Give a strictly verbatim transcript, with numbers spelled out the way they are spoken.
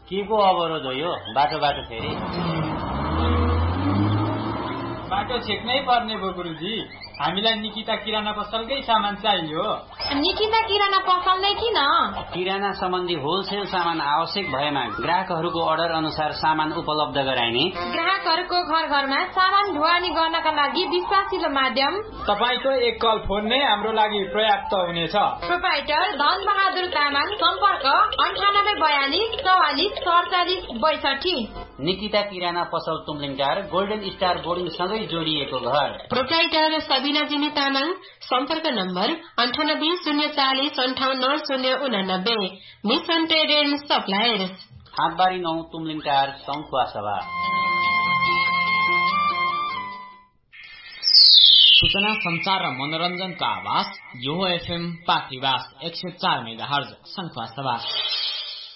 के को अवरोध हो यो? बाटो बाटो फेरि बाटो छेक्नै पर्ने भयो गुरुजी। हामीलाई निकिता किराना पसलकै सामान चाहियो। निकिता किराना पसल नै किन? किराना सम्बन्धी होलसेल सामान आवश्यक भएमा ग्राहकहरूको अर्डर अनुसार सामान उपलब्ध गराइने। ग्राहकहरूको घर घरमा सामान ढुवानी गर्नका लागि विश्वासिलो माध्यम। तपाईको एक कल फोन नै हाम्रो लागि पर्याप्त हुनेछ। प्रोपाइटर धन बहादुर तामाङ। सम्पर्क अन्ठानब्बे बयालिस चौवालिस सडचालिस बैसठी। निकिता किराना पसल तुमलिङटार गोल्डन स्टार बोर्डिङ सँगै जोडिएको घर। प्रोपाइटर सबिना जिनी तामाङ। सम्पर्क नम्बर अन्ठानब्बे शून्य चालिस अन्ठाउन्न शून्य उनानब्बे। मिसन ट्रेड एन्ड सप्लायर्स, हाटबारी नौ, तुमलिङटार, सङ्खुवा सभा। सूचना संचार र मनोरञ्जनका आवाज यो एफएम पाखरिवास एक सय चार मेगा हर्ज सङ्खुवा सभा।